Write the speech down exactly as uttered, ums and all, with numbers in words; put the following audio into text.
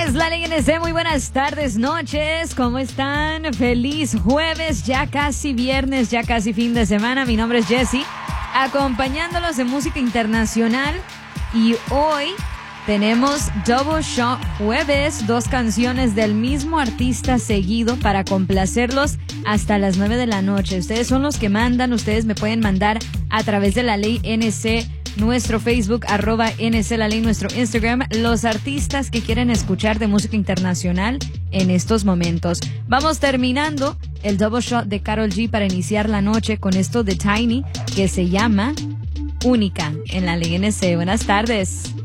Es la Ley N C, muy buenas tardes, noches, ¿cómo están? Feliz jueves, ya casi viernes, ya casi fin de semana. Mi nombre es Jessie, acompañándolos en música internacional. Y hoy tenemos Double Shot Jueves, dos canciones del mismo artista seguido para complacerlos hasta las nueve de la noche. Ustedes son los que mandan, ustedes me pueden mandar a través de la Ley N C, nuestro Facebook, arroba N C La Ley, nuestro Instagram, los artistas que quieren escuchar de música internacional en estos momentos. Vamos terminando el Double Shot de Karol G para iniciar la noche con esto de Tiny, que se llama Única en la Ley N C. Buenas tardes.